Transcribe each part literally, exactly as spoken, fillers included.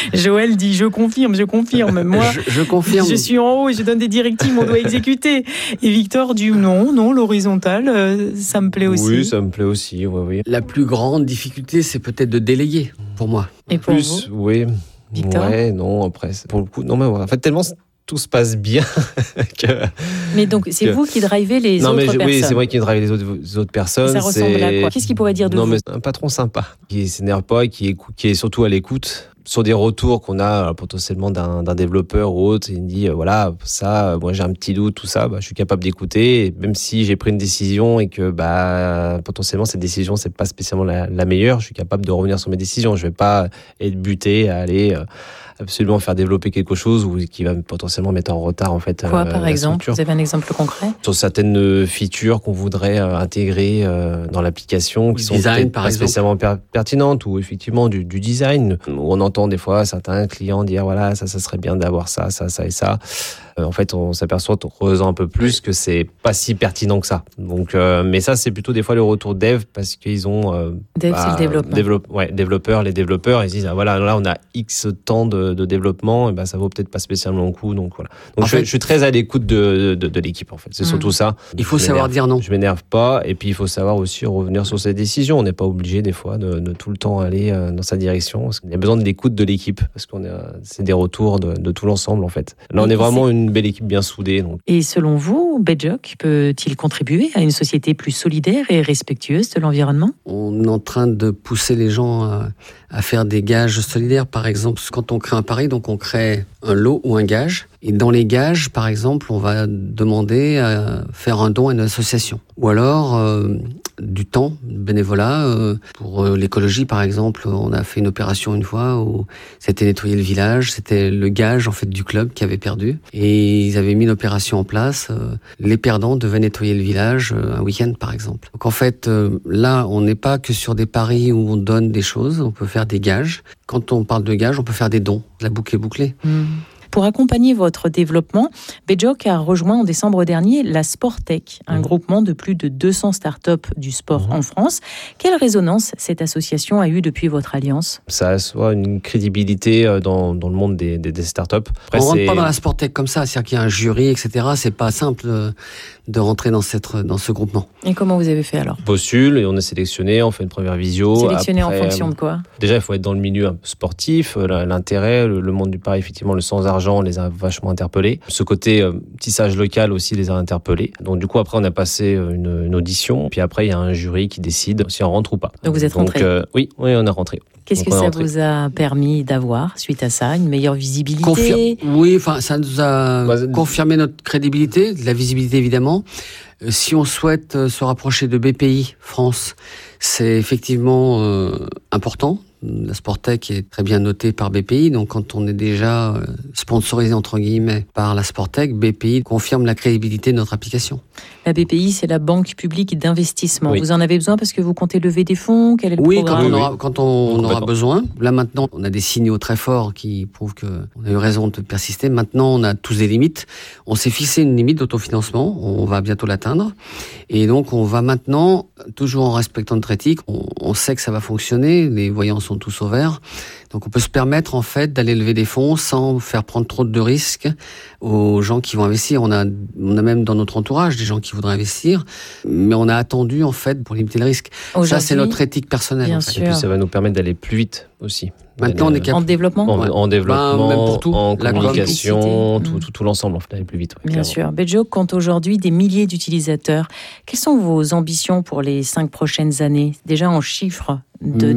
Joël dit je confirme, je confirme. Moi, je, je confirme. Je suis en haut et je donne des directives, on doit exécuter. Et Victor dit non, non, l'horizontale, euh, ça me plaît aussi. Oui, ça me plaît aussi, oui, oui. La plus grande difficulté, c'est peut-être de déléguer, pour moi. Et pour Plus, vous oui. Victor ? Ouais, non, après, pour le coup, non, mais en fait, tellement tout se passe bien que... Mais donc, c'est que... vous qui drivez les non, autres mais je, personnes. Oui, c'est vrai qui drive les autres, les autres personnes. Et ça ressemble c'est... à quoi ? Qu'est-ce qu'il pourrait dire de non, vous ? Non, mais un patron sympa, qui s'énerve pas, qui est, qui est surtout à l'écoute. Sur des retours qu'on a euh, potentiellement d'un, d'un développeur ou autre, il me dit, euh, voilà, ça, euh, moi j'ai un petit doute, tout ça, bah, je suis capable d'écouter. Et même si j'ai pris une décision et que bah, potentiellement cette décision, c'est pas spécialement la, la meilleure, je suis capable de revenir sur mes décisions. Je vais pas être buté à aller... Euh, absolument faire développer quelque chose ou qui va potentiellement mettre en retard en fait. Quoi euh, par exemple ? Vous avez un exemple concret ? Sur certaines features qu'on voudrait euh, intégrer euh, dans l'application qui sont design, peut-être par pas exemple. spécialement per- pertinentes ou effectivement du, du design. On entend des fois certains clients dire voilà ça ça serait bien d'avoir ça ça ça et ça. Euh, en fait on s'aperçoit en creusant un peu plus que c'est pas si pertinent que ça. Donc euh, mais ça c'est plutôt des fois le retour dev parce qu'ils ont euh, dev bah, c'est le développement. Développe, ouais, développeurs les développeurs ils disent ah, voilà là on a X temps de de développement, et ben ça vaut peut-être pas spécialement le coup. Donc voilà. Donc je, fait, je suis très à l'écoute de, de, de l'équipe en fait. C'est mmh. surtout ça. Il faut savoir dire non. Je m'énerve pas, et puis il faut savoir aussi revenir sur ses décisions. On n'est pas obligé des fois de, de tout le temps aller dans sa direction. Parce qu'il y a besoin de l'écoute de l'équipe parce qu'on est, c'est des retours de, de tout l'ensemble en fait. Là on est vraiment une belle équipe bien soudée. Donc. Et selon vous, Bedjock peut-il contribuer à une société plus solidaire et respectueuse de l'environnement ? On est en train de pousser les gens à, à faire des gages solidaires. Par exemple, quand on crée un pari, donc on crée un lot ou un gage. Et dans les gages, par exemple, on va demander à faire un don à une association. Ou alors euh, du temps, bénévolat. Euh, pour euh, l'écologie, par exemple, on a fait une opération une fois où c'était nettoyer le village. C'était le gage en fait du club qui avait perdu. Et ils avaient mis une opération en place. Euh, les perdants devaient nettoyer le village euh, un week-end, par exemple. Donc en fait, euh, là, on n'est pas que sur des paris où on donne des choses. On peut faire des gages. Quand on parle de gages, on peut faire des dons. La boucle est bouclée. Mmh. Pour accompagner votre développement, Bedjock a rejoint en décembre dernier la Sportec, un mmh. groupement de plus de deux cents startups du sport mmh. en France. Quelle résonance cette association a eue depuis votre alliance ? Ça assoit une crédibilité dans, dans le monde des, des, des startups. Après, on ne rentre pas dans la Sportec comme ça, c'est-à-dire qu'il y a un jury, et cetera. C'est pas simple de rentrer dans, cette, dans ce groupement. Et comment vous avez fait alors ? On postule et on est sélectionné, on fait une première visio. Sélectionné Après, en fonction de quoi ? Déjà, il faut être dans le milieu un peu sportif, l'intérêt, le, le monde du pari, effectivement, le sans-argent les a vachement interpellés. Ce côté euh, tissage local aussi les a interpellés. Donc du coup, après, on a passé une, une audition. Puis après, il y a un jury qui décide si on rentre ou pas. Donc vous êtes Donc, rentré euh, oui, oui, on est rentré. Qu'est-ce Donc, que ça rentré. vous a permis d'avoir suite à ça ? Une meilleure visibilité ? Confir- Oui, enfin, ça nous a bah, confirmé notre crédibilité, la visibilité évidemment. Euh, si on souhaite euh, se rapprocher de B P I France, c'est effectivement euh, important. La Sportec est très bien notée par B P I, donc quand on est déjà sponsorisé entre guillemets par la Sportec, B P I confirme la crédibilité de notre application. La B P I, c'est la banque publique d'investissement. Oui. Vous en avez besoin parce que vous comptez lever des fonds ? Quel est le oui, programme ? quand on aura, quand on, on aura besoin. Là maintenant, on a des signaux très forts qui prouvent qu'on a eu raison de persister. Maintenant, on a tous des limites. On s'est fixé une limite d'autofinancement. On va bientôt l'atteindre. Et donc, on va maintenant, toujours en respectant notre éthique, on, on sait que ça va fonctionner. Les voyants sont tous au vert. Donc on peut se permettre en fait d'aller lever des fonds sans faire prendre trop de risques aux gens qui vont investir. On a, on a même dans notre entourage des gens qui voudraient investir, mais on a attendu en fait pour limiter le risque. Ça c'est notre éthique personnelle. Bien en fait. sûr. Et puis ça va nous permettre d'aller plus vite aussi. Maintenant, on est capable. En développement En, en développement, ben, même pour tout. en La communication, tout, tout, tout l'ensemble, en fait, aller plus vite. Ouais, Bien clairement. sûr. Bedjock compte aujourd'hui des milliers d'utilisateurs. Quelles sont vos ambitions pour les cinq prochaines années ? Déjà en chiffres d'utilisateurs ?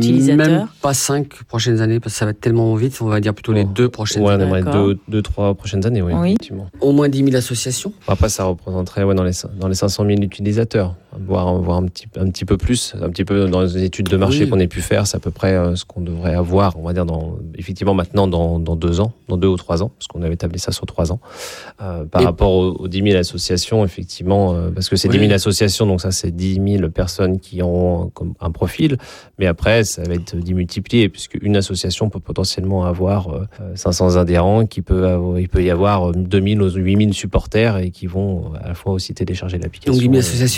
Même pas cinq prochaines années, parce que ça va tellement vite, on va dire plutôt les Oh. deux prochaines Ouais, on années. aimerait D'accord. deux, deux, trois prochaines années, oui, Oui. effectivement. Au moins dix mille associations. Après, ça représenterait ouais, dans, les, dans les cinq cent mille utilisateurs, voire, voire un, petit, un petit peu plus, un petit peu dans les études de marché Oui. qu'on ait pu faire, c'est à peu près euh, ce qu'on devrait avoir, on va dire, dans, effectivement maintenant dans, dans deux ans, dans deux ou trois ans, parce qu'on avait établi ça sur trois ans. Euh, par Et... rapport aux, aux dix mille associations, effectivement, euh, parce que c'est Oui. dix mille associations, donc ça c'est dix mille personnes qui ont comme un profil, mais après ça va être démultiplié, puisque une association peut potentiellement avoir euh, cinq cents adhérents, qui peut avoir, il peut y avoir deux mille ou huit mille supporters et qui vont à la fois aussi télécharger l'application. Donc dix mille associations, et, c'est et dix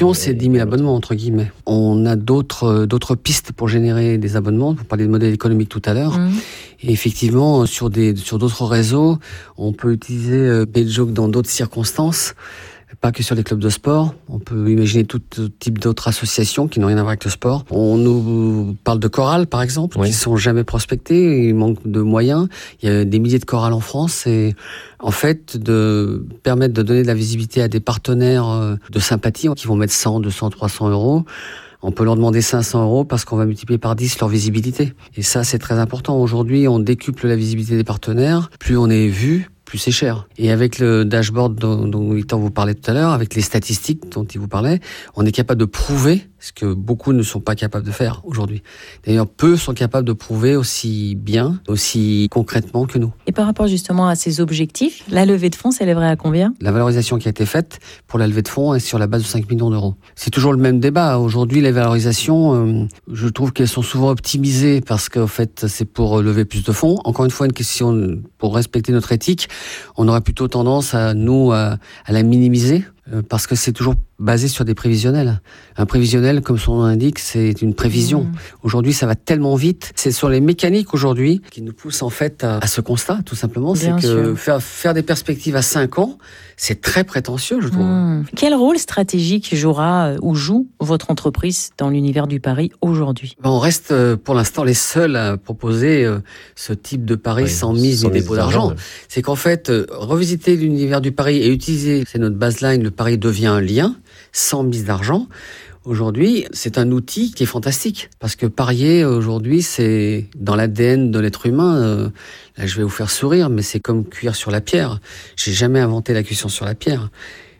mille abonnements, entre guillemets. On a d'autres, d'autres pistes pour générer des abonnements. Vous parlez de modèle économique tout à l'heure. Mmh. Et effectivement, sur, des, sur d'autres réseaux, on peut utiliser BetJoke dans d'autres circonstances. Pas que sur les clubs de sport. On peut imaginer tout type d'autres associations qui n'ont rien à voir avec le sport. On nous parle de chorales, par exemple, oui. qui ne sont jamais prospectées. Il manque de moyens. Il y a des milliers de chorales en France. Et en fait, de permettre de donner de la visibilité à des partenaires de sympathie qui vont mettre cent, deux cents, trois cents euros. On peut leur demander cinq cents euros parce qu'on va multiplier par dix leur visibilité. Et ça, c'est très important. Aujourd'hui, on décuple la visibilité des partenaires. Plus on est vu, plus c'est cher. Et avec le dashboard dont, dont Victor vous parlait tout à l'heure, avec les statistiques dont il vous parlait, on est capable de prouver ce que beaucoup ne sont pas capables de faire aujourd'hui. D'ailleurs, peu sont capables de prouver aussi bien, aussi concrètement que nous. Et par rapport justement à ces objectifs, la levée de fonds s'élèverait à combien ? La valorisation qui a été faite pour la levée de fonds est sur la base de cinq millions d'euros. C'est toujours le même débat. Aujourd'hui, les valorisations, euh, je trouve qu'elles sont souvent optimisées parce qu'en fait, c'est pour lever plus de fonds. Encore une fois, une question pour respecter notre éthique. On aurait plutôt tendance à, nous, à, à la minimiser euh, parce que c'est toujours basé sur des prévisionnels. Un prévisionnel, comme son nom l'indique, c'est une prévision. Mmh. Aujourd'hui, ça va tellement vite. C'est sur les mécaniques aujourd'hui qui nous poussent en fait à, à ce constat, tout simplement. Bien c'est sûr. que faire, faire des perspectives à cinq ans, c'est très prétentieux, je trouve. Mmh. Quel rôle stratégique jouera ou joue votre entreprise dans l'univers du pari aujourd'hui ? Ben, on reste pour l'instant les seuls à proposer ce type de pari oui, sans mise ni dépôt d'argent. d'argent. C'est qu'en fait, revisiter l'univers du pari et utiliser, c'est notre baseline, le pari devient un lien, sans mise d'argent. Aujourd'hui, c'est un outil qui est fantastique. Parce que parier, aujourd'hui, c'est dans l'A D N de l'être humain. Euh, là, je vais vous faire sourire, mais c'est comme cuire sur la pierre. J'ai jamais inventé la cuisson sur la pierre.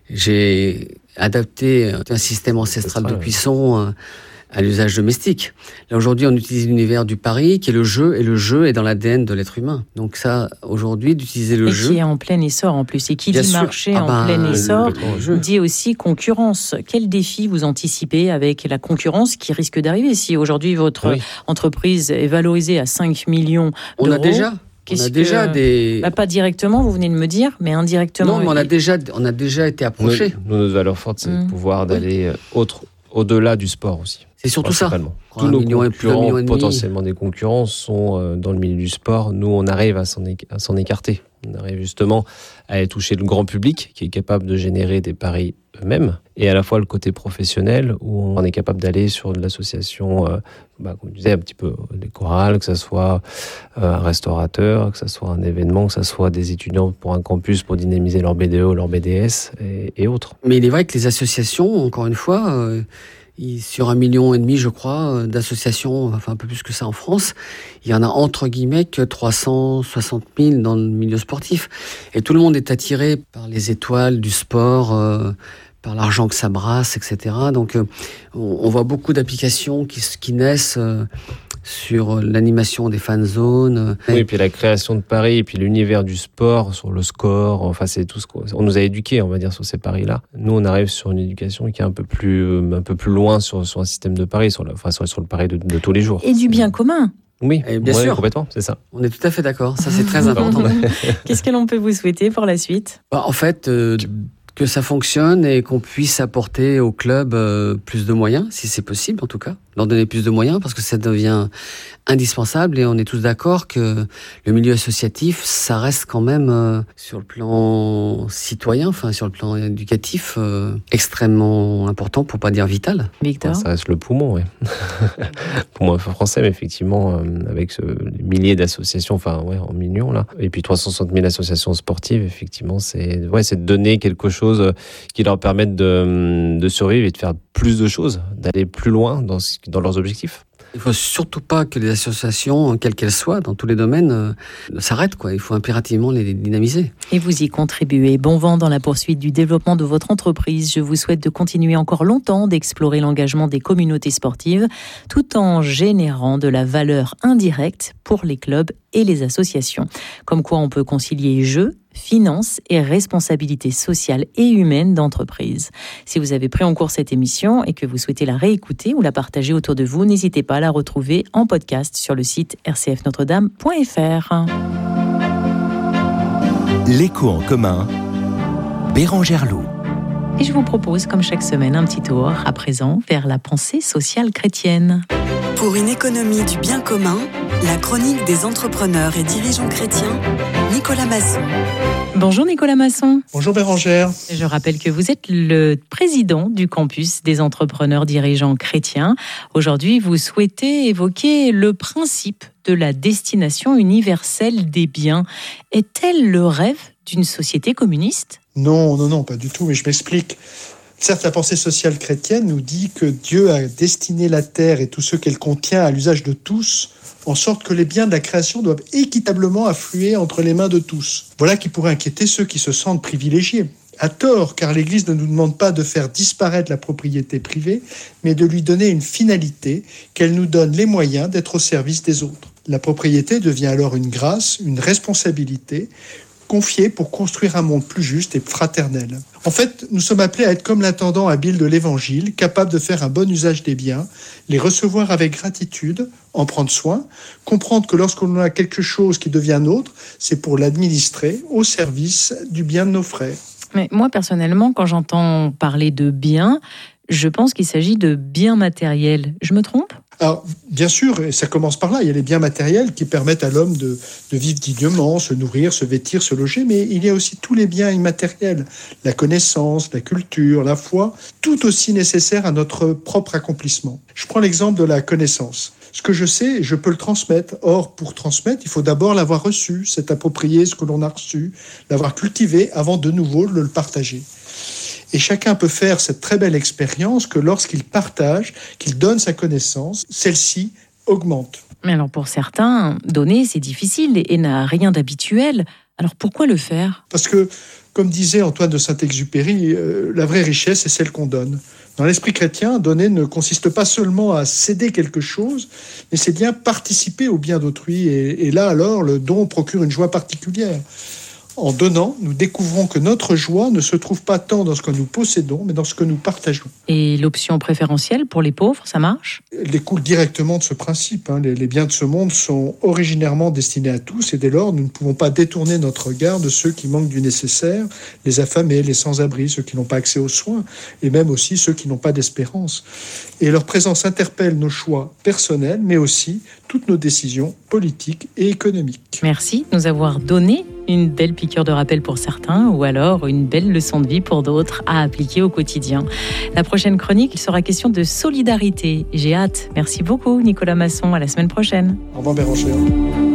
J'ai adapté un système ancestral de cuisson euh, à l'usage domestique. Là, aujourd'hui, on utilise l'univers du pari, qui est le jeu, et le jeu est dans l'A D N de l'être humain. Donc ça, aujourd'hui, d'utiliser le et jeu... Et qui est en plein essor, en plus. Et qui Bien dit sûr. marché ah en ben, plein essor, dit aussi concurrence. Quel défi vous anticipez avec la concurrence qui risque d'arriver si aujourd'hui, votre oui. entreprise est valorisée à cinq millions on d'euros? On a déjà... On a déjà que, des... Bah pas directement, vous venez de me dire, mais indirectement... Non, mais on a déjà, on a déjà été approchés. Nous, notre valeur forte, c'est mmh. le pouvoir d'aller oui. autre, au-delà du sport aussi. C'est surtout ça. Tous nos concurrents, potentiellement des concurrents, sont dans le milieu du sport. Nous, on arrive à s'en, à s'en écarter. On arrive justement à aller toucher le grand public qui est capable de générer des paris eux-mêmes, et à la fois le côté professionnel où on est capable d'aller sur de l'association, euh, bah, comme je disais, un petit peu des chorales, que ce soit euh, un restaurateur, que ce soit un événement, que ce soit des étudiants pour un campus pour dynamiser leur B D E, leur B D S et, et autres. Mais il est vrai que les associations, encore une fois, euh, sur un million et demi, je crois, d'associations, enfin un peu plus que ça en France, il y en a entre guillemets que trois cent soixante mille dans le milieu sportif. Et tout le monde est attiré par les étoiles du sport, euh, par l'argent que ça brasse, et cetera. Donc euh, on, on voit beaucoup d'applications qui, qui naissent euh, sur l'animation des fan zones. Oui, et puis la création de paris, et puis l'univers du sport, sur le score, enfin c'est tout ce qu'on on nous a éduqués, on va dire, sur ces paris-là. Nous, on arrive sur une éducation qui est un peu plus, un peu plus loin sur, sur un système de paris, sur, la, enfin, sur, sur le pari de, de tous les jours. Et du bien commun. Oui, et bien ouais, sûr. Complètement, c'est ça. On est tout à fait d'accord, ça c'est très important. Qu'est-ce que l'on peut vous souhaiter pour la suite ? bah, En fait... Euh, que ça fonctionne et qu'on puisse apporter au club euh, plus de moyens, si c'est possible en tout cas, leur donner plus de moyens parce que ça devient indispensable et on est tous d'accord que le milieu associatif, ça reste quand même euh, sur le plan citoyen, enfin sur le plan éducatif, euh, extrêmement important pour pas dire vital. Victor ? Ça reste le poumon, oui. Poumon français, mais effectivement, euh, avec ce, les milliers d'associations, enfin ouais, en millions là, et puis trois cent soixante mille associations sportives, effectivement, c'est, ouais, c'est de donner quelque chose qui leur permettent de, de survivre et de faire plus de choses, d'aller plus loin dans, dans leurs objectifs. Il ne faut surtout pas que les associations, quelles qu'elles soient, dans tous les domaines, euh, s'arrêtent, quoi. Il faut impérativement les dynamiser. Et vous y contribuez. Bon vent dans la poursuite du développement de votre entreprise. Je vous souhaite de continuer encore longtemps d'explorer l'engagement des communautés sportives, tout en générant de la valeur indirecte pour les clubs et les associations. Comme quoi on peut concilier jeu, finances et responsabilité sociale et humaine d'entreprise. Si vous avez pris en cours cette émission et que vous souhaitez la réécouter ou la partager autour de vous, n'hésitez pas à la retrouver en podcast sur le site r c f notre dame point f r. L'écho en commun, Bérangère Loup. Et je vous propose, comme chaque semaine, un petit tour, à présent, vers la pensée sociale chrétienne. Pour une économie du bien commun, la chronique des entrepreneurs et dirigeants chrétiens, Nicolas Masson. Bonjour Nicolas Masson. Bonjour Bérangère. Je rappelle que vous êtes le président du campus des entrepreneurs dirigeants chrétiens. Aujourd'hui, vous souhaitez évoquer le principe de la destination universelle des biens. Est-elle le rêve d'une société communiste ? Non, non, non, pas du tout, mais je m'explique. Certes, la pensée sociale chrétienne nous dit que Dieu a destiné la terre et tout ce qu'elle contient à l'usage de tous, en sorte que les biens de la création doivent équitablement affluer entre les mains de tous. Voilà qui pourrait inquiéter ceux qui se sentent privilégiés. À tort, car l'Église ne nous demande pas de faire disparaître la propriété privée, mais de lui donner une finalité, qu'elle nous donne les moyens d'être au service des autres. La propriété devient alors une grâce, une responsabilité, confiée pour construire un monde plus juste et fraternel. En fait, nous sommes appelés à être comme l'intendant habile de l'Évangile, capable de faire un bon usage des biens, les recevoir avec gratitude, en prendre soin, comprendre que lorsqu'on a quelque chose qui devient nôtre, c'est pour l'administrer au service du bien de nos frères. Mais moi, personnellement, quand j'entends parler de biens, je pense qu'il s'agit de biens matériels. Je me trompe ? Alors, bien sûr, et ça commence par là, il y a les biens matériels qui permettent à l'homme de, de vivre dignement, se nourrir, se vêtir, se loger, mais il y a aussi tous les biens immatériels, la connaissance, la culture, la foi, tout aussi nécessaires à notre propre accomplissement. Je prends l'exemple de la connaissance. Ce que je sais, je peux le transmettre. Or, pour transmettre, il faut d'abord l'avoir reçu, s'être approprié ce que l'on a reçu, l'avoir cultivé avant de nouveau de le partager. Et chacun peut faire cette très belle expérience que lorsqu'il partage, qu'il donne sa connaissance, celle-ci augmente. Mais alors pour certains, donner c'est difficile et n'a rien d'habituel. Alors pourquoi le faire ? Parce que, comme disait Antoine de Saint-Exupéry, euh, la vraie richesse est celle qu'on donne. Dans l'esprit chrétien, donner ne consiste pas seulement à céder quelque chose, mais c'est bien participer au bien d'autrui. Et, et là alors, le don procure une joie particulière. En donnant, nous découvrons que notre joie ne se trouve pas tant dans ce que nous possédons, mais dans ce que nous partageons. Et l'option préférentielle pour les pauvres, ça marche ? Elle découle directement de ce principe. Hein. Les, les biens de ce monde sont originairement destinés à tous, et dès lors, nous ne pouvons pas détourner notre regard de ceux qui manquent du nécessaire, les affamés, les sans-abri, ceux qui n'ont pas accès aux soins, et même aussi ceux qui n'ont pas d'espérance. Et leur présence interpelle nos choix personnels, mais aussi toutes nos décisions politiques et économiques. Merci de nous avoir donné une belle piqûre de rappel pour certains ou alors une belle leçon de vie pour d'autres à appliquer au quotidien. La prochaine chronique, il sera question de solidarité. J'ai hâte. Merci beaucoup Nicolas Masson. À la semaine prochaine. Au revoir Bérangère.